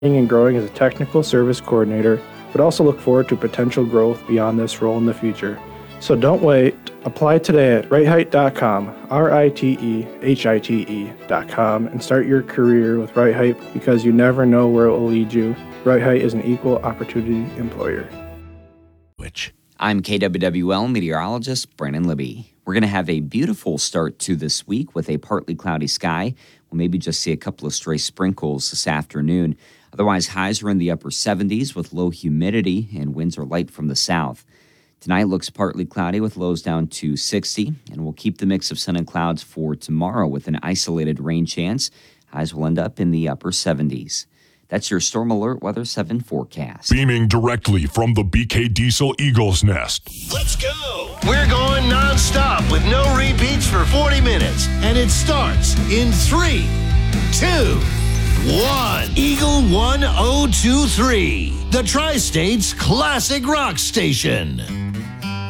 and growing as a technical service coordinator, but also look forward to potential growth beyond this role in the future. So don't wait. Apply today at RightHeight.com, RITEHITE.com, and start your career with Right Height because you never know where it will lead you. Right Height is an equal opportunity employer. I'm KWWL meteorologist Brandon Libby. We're going to have a beautiful start to this week with a partly cloudy sky. We'll maybe just see a couple of stray sprinkles this afternoon. Otherwise, highs are in the upper 70s with low humidity and winds are light from the south. Tonight looks partly cloudy with lows down to 60, and we'll keep the mix of sun and clouds for tomorrow with an isolated rain chance. Highs will end up in the upper 70s. That's your Storm Alert Weather 7 forecast. Beaming directly from the BK Diesel Eagles Nest. Let's go! We're going non-stop with no repeats for 40 minutes. And it starts in 3, 2, 1. Eagle 1023, the Tri-State's classic rock station.